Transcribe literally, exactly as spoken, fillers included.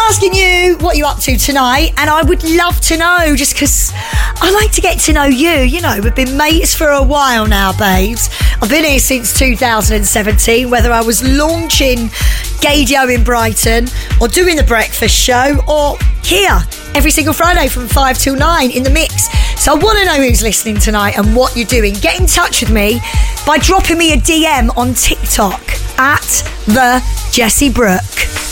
asking you what you're up to tonight, and I would love to know, just because I like to get to know you. You know, we've been mates for a while now, babes. I've been here since two thousand seventeen, whether I was launching Gaydio in Brighton or doing the breakfast show or here every single Friday from five till nine in the mix. So I want to know who's listening tonight and what you're doing. Get in touch with me by dropping me a D M on TikTok at the Jessie Brooke.